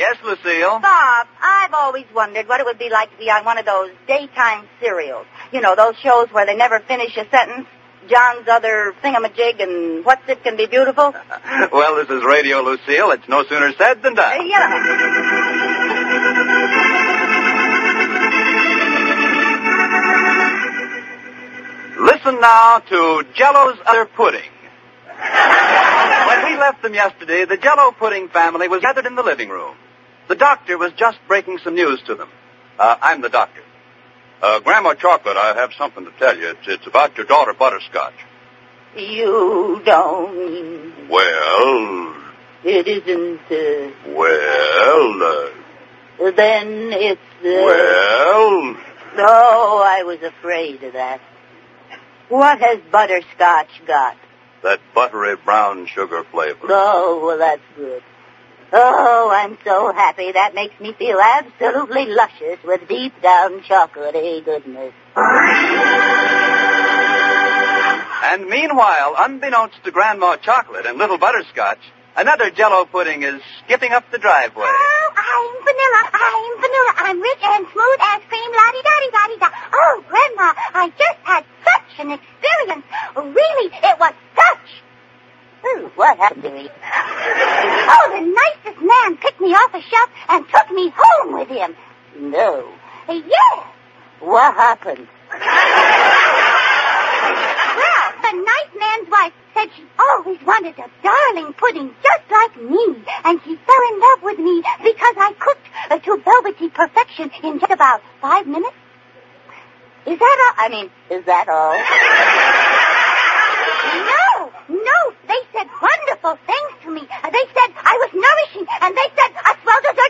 Yes, Lucille? Bob, I've always wondered what it would be like to be on one of those daytime serials. You know, those shows where they never finish a sentence. John's other thingamajig and What's It Can Be Beautiful. Well, this is Radio Lucille. It's no sooner said than done. Listen now to Jell-O's Other Pudding. When we left them yesterday, the Jell-O Pudding family was gathered in the living room. The doctor was just breaking some news to them. I'm the doctor. Grandma Chocolate, I have something to tell you. It's about your daughter, Butterscotch. You don't... Well... It isn't, Well, Then it's, Well... Oh, I was afraid of that. What has Butterscotch got? That buttery brown sugar flavor. Oh, well, that's good. Oh, I'm so happy. That makes me feel absolutely luscious with deep down chocolatey goodness. And meanwhile, unbeknownst to Grandma Chocolate and Little Butterscotch, another Jell-O pudding is skipping up the driveway. Oh, I'm vanilla. I'm rich and smooth as cream, la-di-da-di-da-di-da. Oh, Grandma, I just had such an experience. Really, it was such. What happened to me? Oh, the nicest man picked me off a shelf and took me home with him. No. Yeah. What happened? Well, the nice man's wife said she always wanted a darling pudding just like me, and she fell in love with me because I cooked to velvety perfection in just about 5 minutes. Is that all? Is that all? No, they said wonderful things to me. They said I was nourishing, and they said I swelled as